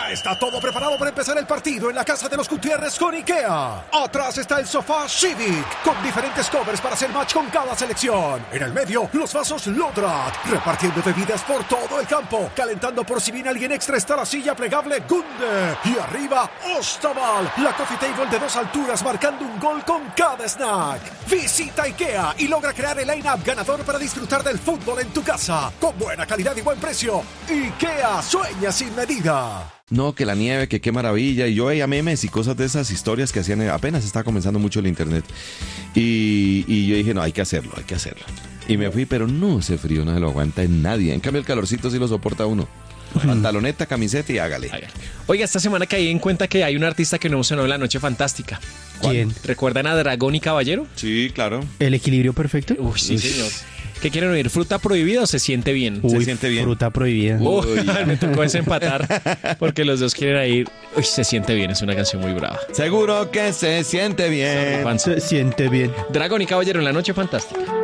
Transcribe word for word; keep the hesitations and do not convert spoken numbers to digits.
Ya está todo preparado para empezar el partido en la casa de los Gutiérrez con IKEA. Atrás está el sofá Civic, con diferentes covers para hacer match con cada selección. En el medio, los vasos Lodrat, repartiendo bebidas por todo el campo. Calentando por si viene alguien extra está la silla plegable Gunde. Y arriba, Ostaval, la coffee table de dos alturas marcando un gol con cada snack. Visita IKEA y logra crear el line-up ganador para disfrutar del fútbol en tu casa. Con buena calidad y buen precio. IKEA, sueña sin medida. No, que la nieve, que qué maravilla. Y yo veía memes y cosas de esas historias que hacían. Apenas estaba comenzando mucho el internet. Y, y yo dije, no, hay que hacerlo, hay que hacerlo. Y me fui, pero no, ese frío no se lo aguanta en nadie. En cambio, el calorcito sí lo soporta uno. Pantaloneta, camiseta y hágale. Oiga, esta semana caí en cuenta que hay un artista que no sonó en La Noche Fantástica. ¿Quién? ¿Recuerdan a Dragón y Caballero? Sí, claro. ¿El equilibrio perfecto? Uy, sí, Uy. señor. ¿Qué quieren oír? ¿Fruta prohibida o se siente bien? Uy, se siente bien. Fruta prohibida. Uy, me tocó desempatar porque los dos quieren ir. Uy, se siente bien, es una canción muy brava. Seguro que se siente bien. Se siente bien. Dragón y Caballero en La Noche Fantástica.